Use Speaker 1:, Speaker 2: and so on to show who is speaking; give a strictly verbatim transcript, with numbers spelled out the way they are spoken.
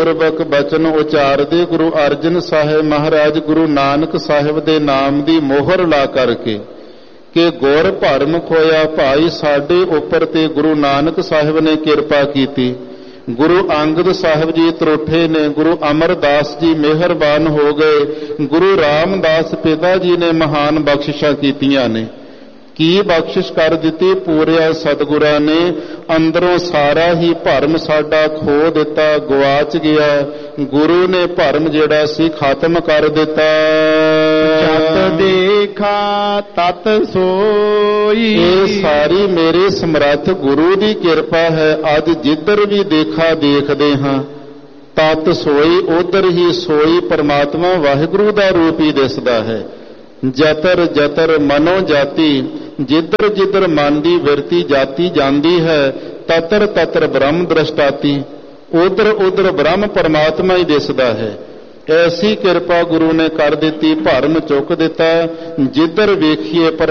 Speaker 1: ਪੂਰਵਕ ਬਚਨ ਉਚਾਰਦੇ ਗੁਰੂ ਅਰਜਨ ਸਾਹਿਬ ਮਹਾਰਾਜ ਗੁਰੂ ਨਾਨਕ ਸਾਹਿਬ ਦੇ ਨਾਮ ਦੀ ਮੋਹਰ ਲਾ ਕਰਕੇ ਕਿ ਗੁਰ ਭਰਮ ਖੋਇਆ ਭਾਈ ਸਾਡੇ ਉੱਪਰ ਤੇ ਗੁਰੂ ਨਾਨਕ ਸਾਹਿਬ ਨੇ ਕਿਰਪਾ ਕੀਤੀ। ਗੁਰੂ ਅੰਗਦ ਸਾਹਿਬ ਜੀ ਤਰੁੱਠੇ ਨੇ, ਗੁਰੂ ਅਮਰਦਾਸ ਜੀ ਮਿਹਰਬਾਨ ਹੋ ਗਏ, ਗੁਰੂ ਰਾਮਦਾਸ ਪਿਤਾ ਜੀ ਨੇ ਮਹਾਨ ਬਖਸ਼ਿਸ਼ਾਂ ਕੀਤੀਆਂ ਨੇ। ਕੀ ਬਖਸ਼ਿਸ਼ ਕਰ ਦਿੱਤੀ? ਪੂਰਿਆ ਸਤਿਗੁਰਾਂ ਨੇ ਅੰਦਰੋਂ ਸਾਰਾ ਹੀ ਭਰਮ ਸਾਡਾ ਖੋ ਦਿੱਤਾ, ਗਵਾਚ ਗਿਆ। ਗੁਰੂ ਨੇ ਭਰਮ ਜਿਹੜਾ ਸੀ ਖਤਮ ਕਰ ਦਿੱਤਾ।
Speaker 2: ਜਤ ਦੇਖਾ ਤਤ ਸੋਈ,
Speaker 1: ਇਹ ਸਾਰੀ ਮੇਰੇ ਸਮਰੱਥ ਗੁਰੂ ਦੀ ਕਿਰਪਾ ਹੈ। ਅੱਜ ਜਿੱਧਰ ਵੀ ਦੇਖਾ ਦੇਖਦੇ ਹਾਂ, ਤਤ ਸੋਈ, ਉਧਰ ਹੀ ਸੋਈ ਪਰਮਾਤਮਾ ਵਾਹਿਗੁਰੂ ਦਾ ਰੂਪ ਹੀ ਦਿਸਦਾ ਹੈ। ਜਤਰ ਜਤਰ ਮਨੋ ਜਾਤੀ, ਜਿੱਧਰ ਜਿੱਧਰ ਮਨ ਦੀ ਬਿਰਤੀ ਜਾਤੀ ਜਾਂਦੀ ਹੈ, ਤਤਰ ਤਤਰ ਬ੍ਰਹਮ ਦ੍ਰਿਸ਼ਟਾਤੀ, ਉਧਰ ਉਧਰ ਬ੍ਰਹਮ ਪਰਮਾਤਮਾ ਹੀ ਦਿਸਦਾ ਹੈ। ਐਸੀ ਕਿਰਪਾ ਗੁਰੂ ਨੇ ਕਰ ਦਿੱਤੀ, ਭਰਮ ਚੁੱਕ ਦਿੱਤਾ। ਜਿੱਧਰ ਵੇਖੀਏ ਪਰ